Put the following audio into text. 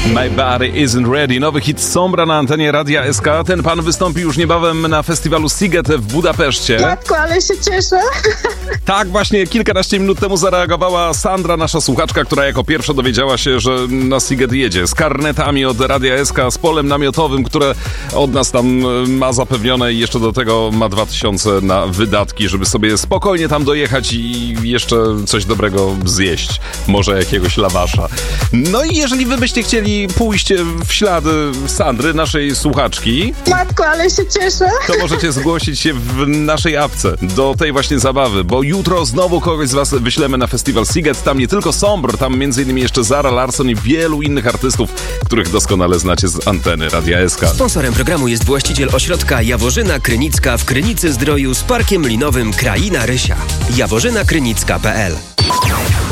My Body Isn't Ready. Nowy hit Sombra na antenie Radia SK. Ten pan wystąpi już niebawem na festiwalu Sziget w Budapeszcie. Matko, ale się cieszę. Tak, właśnie kilkanaście minut temu zareagowała Sandra, nasza słuchaczka, która jako pierwsza dowiedziała się, że na Sziget jedzie. Z karnetami od Radia SK, z polem namiotowym, które od nas tam ma zapewnione i jeszcze do tego ma 2000 na wydatki, żeby sobie spokojnie tam dojechać i jeszcze coś dobrego zjeść. Może jakiegoś lawasza. No i jeżeli wy byście chcieli pójść w ślady Sandry, naszej słuchaczki, Matko, ale się cieszę. to możecie zgłosić się w naszej apce do tej właśnie zabawy, bo jutro znowu kogoś z was wyślemy na festiwal Sziget. Tam nie tylko Sombr, tam m.in. jeszcze Zara Larsson i wielu innych artystów, których doskonale znacie z anteny Radia SK. Sponsorem programu jest właściciel ośrodka Jaworzyna Krynicka w Krynicy Zdroju z parkiem linowym Kraina Rysia. jaworzynakrynicka.pl